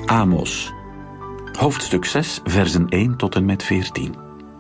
Amos, hoofdstuk 6, versen 1 tot en met 14.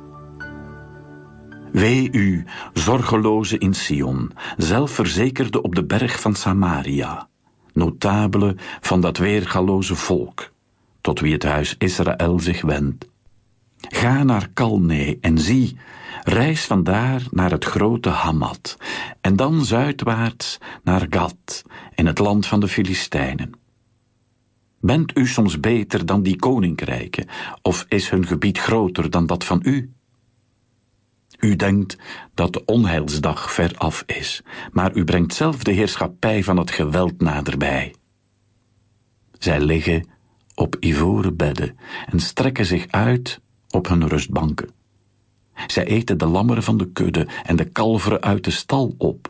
Wee u, zorgeloze in Sion, zelfverzekerde op de berg van Samaria, notabele van dat weergaloze volk, tot wie het huis Israël zich wendt. Ga naar Kalne en zie, reis vandaar naar het grote Hamat, en dan zuidwaarts naar Gad, in het land van de Filistijnen. Bent u soms beter dan die koninkrijken, of is hun gebied groter dan dat van u? U denkt dat de onheilsdag ver af is, maar u brengt zelf de heerschappij van het geweld naderbij. Zij liggen op ivoren bedden en strekken zich uit op hun rustbanken. Zij eten de lammeren van de kudde en de kalveren uit de stal op.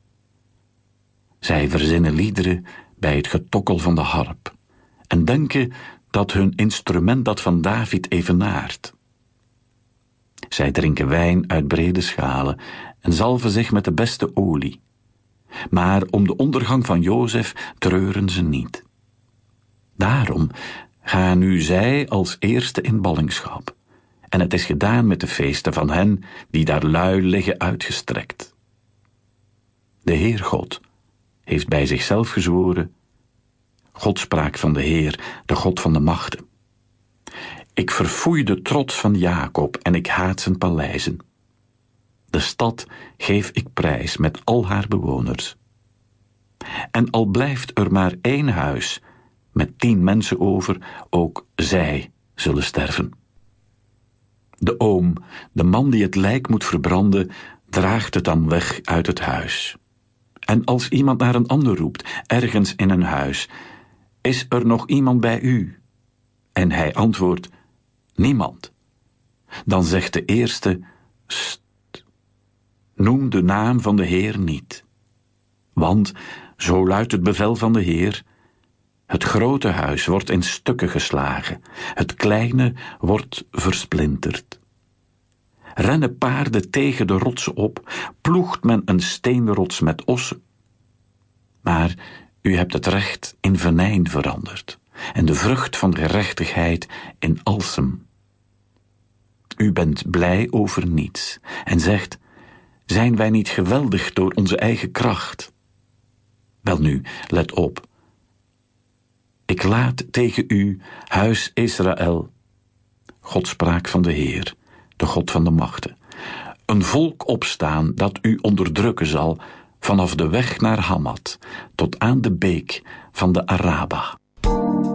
Zij verzinnen liederen bij het getokkel van de harp en denken dat hun instrument dat van David evenaart. Zij drinken wijn uit brede schalen en zalven zich met de beste olie. Maar om de ondergang van Jozef treuren ze niet. Daarom gaan nu zij als eerste in ballingschap. En het is gedaan met de feesten van hen die daar lui liggen uitgestrekt. De Heer God heeft bij zichzelf gezworen: God sprak van de Heer, de God van de machten. Ik verfoei de trots van Jacob en ik haat zijn paleizen. De stad geef ik prijs met al haar bewoners. En al blijft er maar 1 huis met 10 mensen over, ook zij zullen sterven. De oom, de man die het lijk moet verbranden, draagt het dan weg uit het huis. En als iemand naar een ander roept, ergens in een huis: is er nog iemand bij u? En hij antwoordt: niemand. Dan zegt de eerste: st, noem de naam van de Heer niet. Want, zo luidt het bevel van de Heer, het grote huis wordt in stukken geslagen, het kleine wordt versplinterd. Rennen paarden tegen de rotsen op, ploegt men een steenrots met ossen. Maar u hebt het recht in venijn veranderd en de vrucht van gerechtigheid in alsem. U bent blij over niets en zegt: zijn wij niet geweldig door onze eigen kracht? Welnu, let op. Ik laat tegen u, huis Israël, God sprak van de Heer, de God van de machten, een volk opstaan dat u onderdrukken zal, vanaf de weg naar Hamat tot aan de beek van de Araba.